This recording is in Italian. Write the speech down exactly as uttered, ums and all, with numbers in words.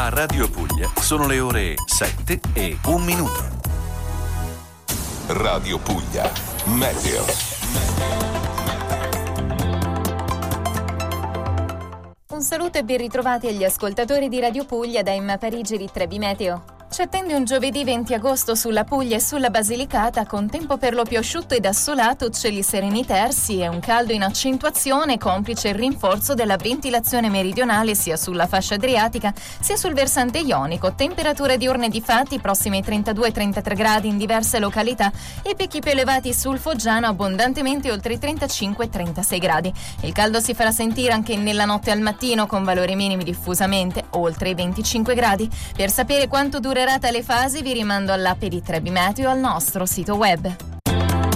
A Radio Puglia sono le ore sette e un minuto. Radio Puglia, meteo. Un saluto e ben ritrovati agli ascoltatori di Radio Puglia da Emma Parigi di Trebi Meteo. Ci attende un giovedì venti agosto sulla Puglia e sulla Basilicata con tempo per lo più asciutto ed assolato, cieli sereni tersi e un caldo in accentuazione complice il rinforzo della ventilazione meridionale sia sulla fascia adriatica sia sul versante ionico. Temperature diurne di fatti prossime ai trentadue trentatré gradi in diverse località e picchi più elevati sul Foggiano abbondantemente oltre i trentacinque trentasei gradi. Il caldo si farà sentire anche nella notte al mattino con valori minimi diffusamente oltre i venticinque gradi. Per sapere quanto durerà tale fase vi rimando all'app di Trebi Meteo e al nostro sito web.